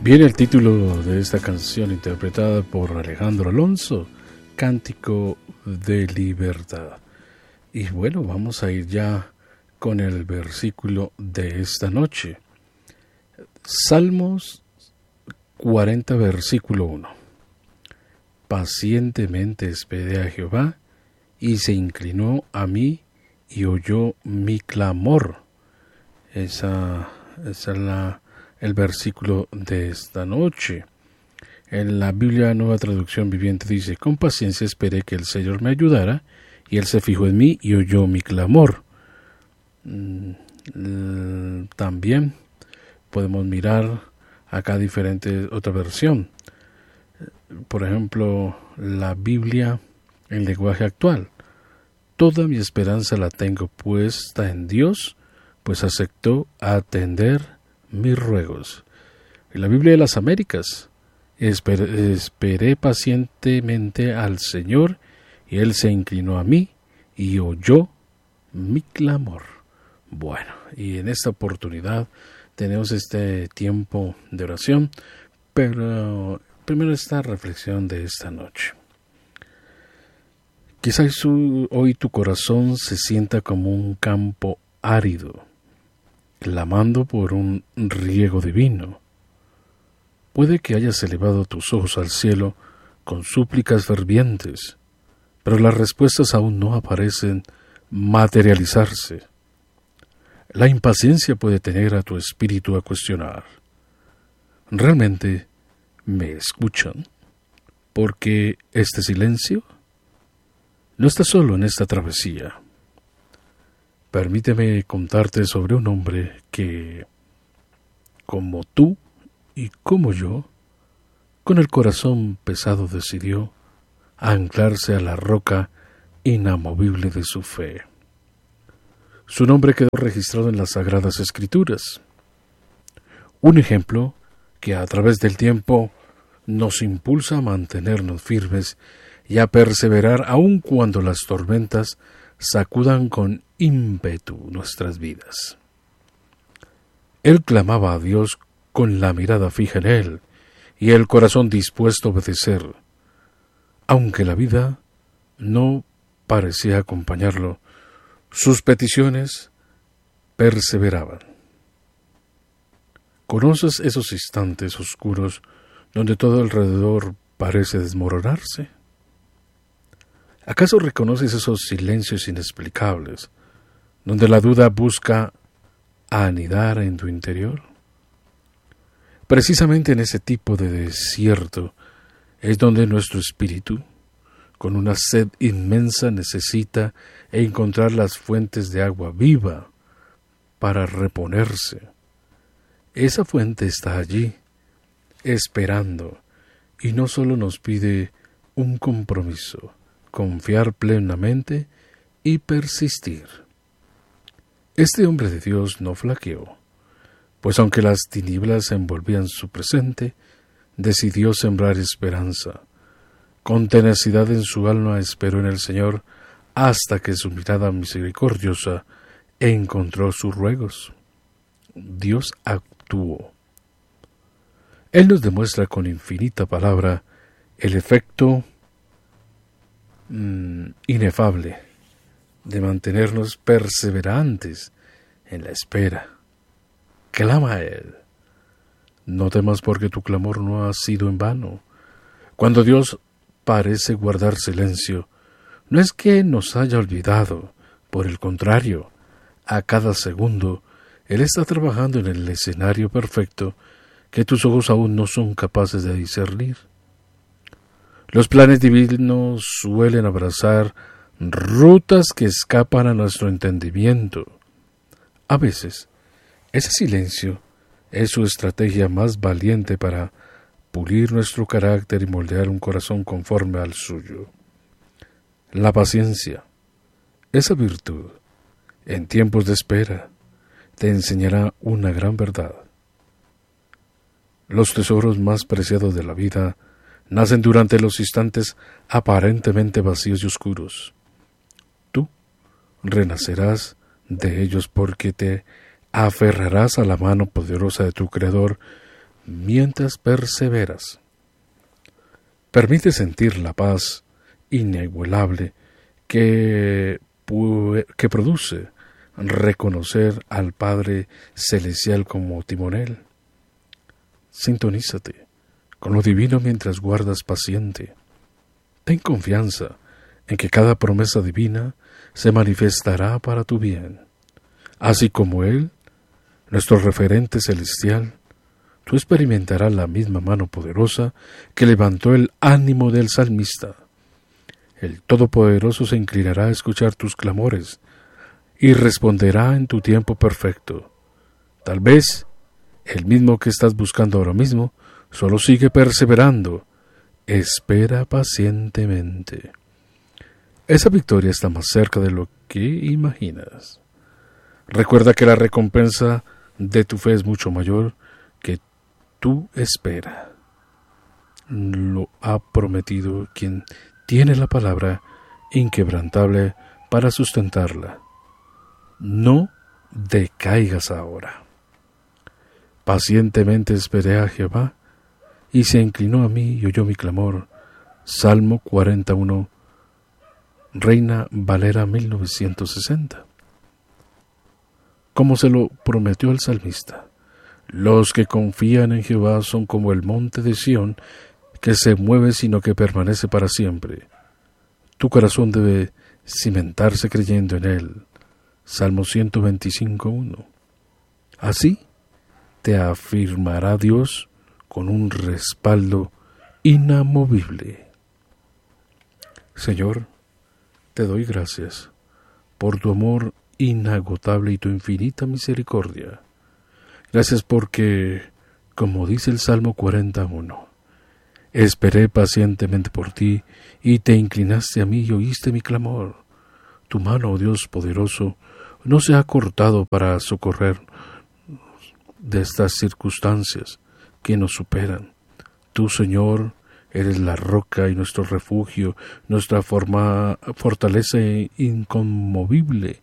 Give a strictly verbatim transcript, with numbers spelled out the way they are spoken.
Viene el título de esta canción interpretada por Alejandro Alonso, Cántico de Libertad. Y bueno, vamos a ir ya con el versículo de esta noche. Salmos cuarenta, versículo uno. Pacientemente esperé a Jehová, y se inclinó a mí y oyó mi clamor. Esa, esa es la, el versículo de esta noche. En la Biblia Nueva Traducción Viviente dice: con paciencia esperé que el Señor me ayudara, y Él se fijó en mí y oyó mi clamor. También podemos mirar acá diferente otra versión. Por ejemplo, la Biblia en lenguaje actual. Toda mi esperanza la tengo puesta en Dios, pues aceptó atender mis ruegos. En la Biblia de las Américas, esperé, esperé pacientemente al Señor, y Él se inclinó a mí y oyó mi clamor. Bueno, y en esta oportunidad tenemos este tiempo de oración, pero primero esta reflexión de esta noche. Quizás hoy tu corazón se sienta como un campo árido, clamando por un riego divino. Puede que hayas elevado tus ojos al cielo con súplicas fervientes, pero las respuestas aún no aparecen materializarse. La impaciencia puede tener a tu espíritu a cuestionar: ¿realmente me escuchan? Porque este silencio no está solo en esta travesía. Permíteme contarte sobre un hombre que, como tú y como yo, con el corazón pesado decidió anclarse a la roca inamovible de su fe. Su nombre quedó registrado en las Sagradas Escrituras. Un ejemplo que a través del tiempo nos impulsa a mantenernos firmes y a perseverar aun cuando las tormentas sacudan con ímpetu nuestras vidas. Él clamaba a Dios con la mirada fija en Él y el corazón dispuesto a obedecer. Aunque la vida no parecía acompañarlo, sus peticiones perseveraban. ¿Conoces esos instantes oscuros donde todo alrededor parece desmoronarse? ¿Acaso reconoces esos silencios inexplicables, donde la duda busca anidar en tu interior? Precisamente en ese tipo de desierto es donde nuestro espíritu, con una sed inmensa, necesita encontrar las fuentes de agua viva para reponerse. Esa fuente está allí, esperando, y no solo nos pide un compromiso: confiar plenamente y persistir. Este hombre de Dios no flaqueó, pues aunque las tinieblas envolvían su presente, decidió sembrar esperanza. Con tenacidad en su alma esperó en el Señor hasta que su mirada misericordiosa encontró sus ruegos. Dios actuó. Él nos demuestra con infinita palabra el efecto Mm, inefable de mantenernos perseverantes en la espera. Clama a Él. No temas, porque tu clamor no ha sido en vano. Cuando Dios parece guardar silencio, no es que nos haya olvidado. Por el contrario, a cada segundo Él está trabajando en el escenario perfecto que tus ojos aún no son capaces de discernir. Los planes divinos suelen abrazar rutas que escapan a nuestro entendimiento. A veces, ese silencio es su estrategia más valiente para pulir nuestro carácter y moldear un corazón conforme al suyo. La paciencia, esa virtud, en tiempos de espera, te enseñará una gran verdad. Los tesoros más preciados de la vida nacen durante los instantes aparentemente vacíos y oscuros. Tú renacerás de ellos porque te aferrarás a la mano poderosa de tu Creador mientras perseveras. Permite sentir la paz inigualable que, que produce reconocer al Padre Celestial como timonel. Sintonízate con lo divino mientras guardas paciente. Ten confianza en que cada promesa divina se manifestará para tu bien. Así como Él, nuestro referente celestial, tú experimentarás la misma mano poderosa que levantó el ánimo del salmista. El Todopoderoso se inclinará a escuchar tus clamores y responderá en tu tiempo perfecto. Tal vez el mismo que estás buscando ahora mismo solo sigue perseverando. Espera pacientemente. Esa victoria está más cerca de lo que imaginas. Recuerda que la recompensa de tu fe es mucho mayor que tu espera. Lo ha prometido quien tiene la palabra inquebrantable para sustentarla. No decaigas ahora. Pacientemente esperé a Jehová, y se inclinó a mí y oyó mi clamor. Salmo cuarenta y uno, Reina Valera mil novecientos sesenta. Como se lo prometió el salmista, los que confían en Jehová son como el monte de Sión, que se mueve sino que permanece para siempre. Tu corazón debe cimentarse creyendo en él. Salmo ciento veinticinco, uno. Así te afirmará Dios con un respaldo inamovible. Señor, te doy gracias por tu amor inagotable y tu infinita misericordia. Gracias porque, como dice el Salmo cuarenta y uno, esperé pacientemente por ti y te inclinaste a mí y oíste mi clamor. Tu mano, oh Dios poderoso, no se ha cortado para socorrer de estas circunstancias que nos superan. Tú, Señor, eres la roca y nuestro refugio, nuestra forma, fortaleza inconmovible